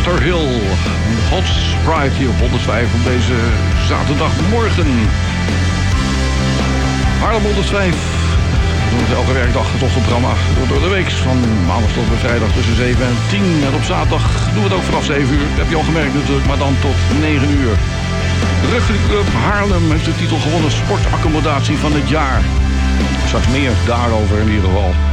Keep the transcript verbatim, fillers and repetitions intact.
Arthur Hill. Hot Sprite hier op honderdvijf op deze zaterdagmorgen. Haarlem honderdvijf. We doen het elke werkdag het ochtendprogramma door de week. Van maandag tot en vrijdag tussen zeven en tien. En op zaterdag doen we het ook vanaf zeven uur. Dat heb je al gemerkt natuurlijk, maar dan tot negen uur. Rugbyclub Haarlem heeft de titel gewonnen sportaccommodatie van het jaar. Straks meer daarover in ieder geval.